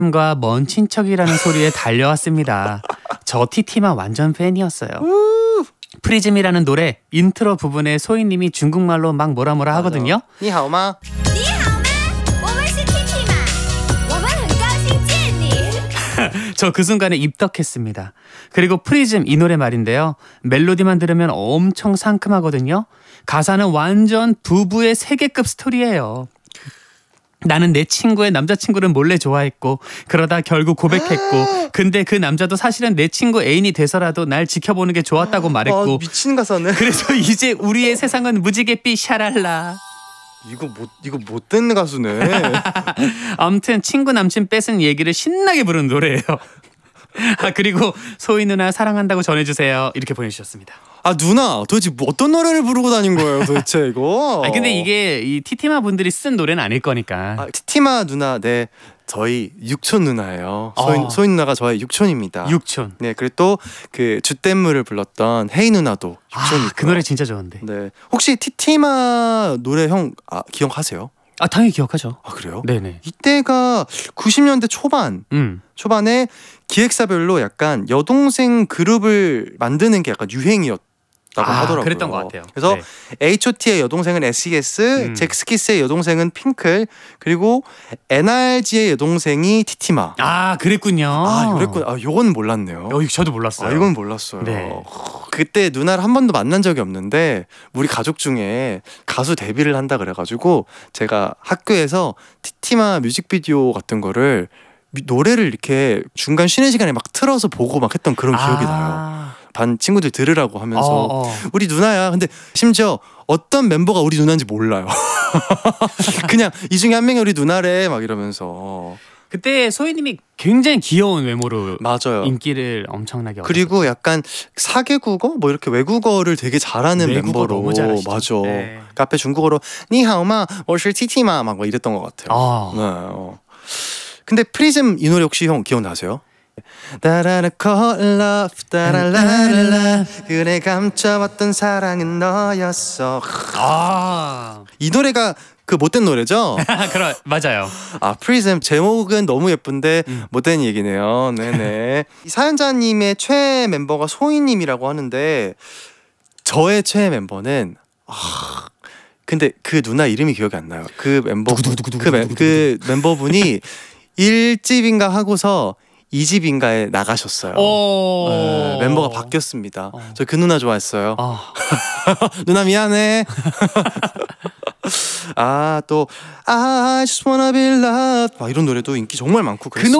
과 먼 친척이라는 소리에 달려왔습니다. 저 티티마 완전 팬이었어요. 프리즘이라는 노래 인트로 부분에 소희님이 중국말로 막 뭐라 하거든요. 니하오마. 你好吗？我们是 티티마， 我们很高兴见你。 저 그 순간에 입덕했습니다. 그리고 프리즘 이 노래 말인데요. 멜로디만 들으면 엄청 상큼하거든요. 가사는 완전 부부의 세계급 스토리예요. 나는 내 친구의 남자친구를 몰래 좋아했고 그러다 결국 고백했고 근데 그 남자도 사실은 내 친구 애인이 돼서라도 날 지켜보는 게 좋았다고 말했고 미친 가사네. 그래서 이제 우리의 세상은 무지개빛 샤랄라. 이거 못된 가수네. 아무튼 친구 남친 뺏은 얘기를 신나게 부른 노래예요. 아 그리고 소희 누나 사랑한다고 전해주세요. 이렇게 보내주셨습니다. 아 누나 도대체 어떤 노래를 부르고 다닌 거예요 도대체 이거? 아 근데 이게 이 티티마 분들이 쓴 노래는 아닐 거니까. 아, 티티마 누나 네 저희 육촌 누나예요. 소희 누나가 저의 육촌입니다. 육촌. 네 그리고 또 그 주댐무를 불렀던 헤이 누나도 육촌이고. 그 노래 진짜 좋은데. 네 혹시 티티마 노래 형 기억하세요? 아 당연히 기억하죠. 아 그래요? 네네. 이때가 90년대 초반에 기획사별로 약간 여동생 그룹을 만드는 게 약간 유행이었다고 하더라고요. 그랬던 것 같아요. 그래서 네. H.O.T의 여동생은 S.E.S, 잭스키스의 여동생은 핑클, 그리고 NRG의 여동생이 티티마. 아 그랬군요. 아 그랬구나. 아 요건 몰랐네요. 저도 몰랐어요. 아 이건 몰랐어요. 네. 그때 누나를 한 번도 만난 적이 없는데 우리 가족 중에 가수 데뷔를 한다 그래가지고 제가 학교에서 티티마 뮤직비디오 같은 거를 노래를 이렇게 중간 쉬는 시간에 막 틀어서 보고 막 했던 그런 기억이 나요. 반 친구들 들으라고 하면서 우리 누나야. 근데 심지어 어떤 멤버가 우리 누나인지 몰라요. 그냥 이 중에 한 명이 우리 누나래 막 이러면서. 그때 소희님이 굉장히 귀여운 외모로 맞아요. 인기를 엄청나게 그리고 약간 사개국어 뭐 이렇게 외국어를 되게 잘하는 외국어 멤버로. 너무 잘하시죠. 맞아. 네. 카페 중국어로 니하오마 워시 티티마 막 이랬던 것 같아요. 네. 근데 프리즘 이 노래 혹시 형 기억나세요? 따라라 콜라 따라라라 그래 감춰왔던 사랑은 너였어. 이 노래가 그 못된 노래죠? 그럼 맞아요. 아 프리즘 제목은 너무 예쁜데 못된 얘기네요. 네네. 이 사연자님의 최애 멤버가 소희님이라고 하는데 저의 최애 멤버는 근데 그 누나 이름이 기억이 안 나요. 그 멤버 그 멤버분이 1집인가 하고서 2집인가에 나가셨어요. 네, 멤버가 바뀌었습니다. 저 그 누나 좋아했어요. 누나 미안해. 또 I just wanna be loved 막 이런 노래도 인기 정말 많고 그랬어요.